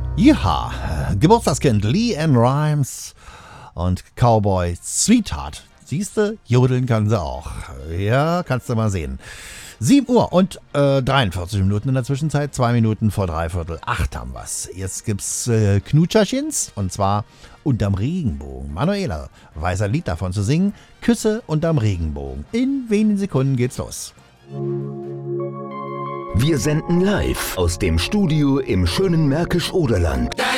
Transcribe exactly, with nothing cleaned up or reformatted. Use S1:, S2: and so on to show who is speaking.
S1: Ja, Geburtstagskind LeAnn Rimes und Cowboy Sweetheart. Siehste, jodeln kann sie auch. Ja, kannst du mal sehen. sieben Uhr und äh, dreiundvierzig Minuten in der Zwischenzeit. Zwei Minuten vor dreiviertel acht haben wir's. Jetzt gibt's äh, Knutscherchens und zwar Unterm Regenbogen. Manuela weiß ein Lied davon zu singen. Küsse unterm Regenbogen. In wenigen Sekunden geht's los.
S2: Wir senden live aus dem Studio im schönen Märkisch-Oderland.